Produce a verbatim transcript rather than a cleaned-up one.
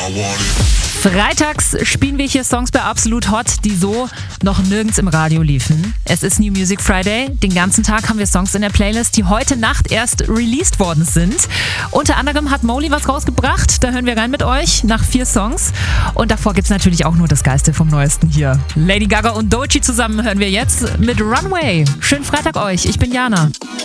Freitags spielen wir hier Songs bei Absolut Hot, die so noch nirgends im Radio liefen. Es ist New Music Friday. Den ganzen Tag haben wir Songs in der Playlist, die heute Nacht erst released worden sind. Unter anderem hat Molly was rausgebracht. Da hören wir rein mit euch nach vier Songs. Und davor gibt es natürlich auch nur das Geiste vom Neuesten hier. Lady Gaga und Doechii zusammen hören wir jetzt mit Runway. Schönen Freitag euch. Ich bin Jana.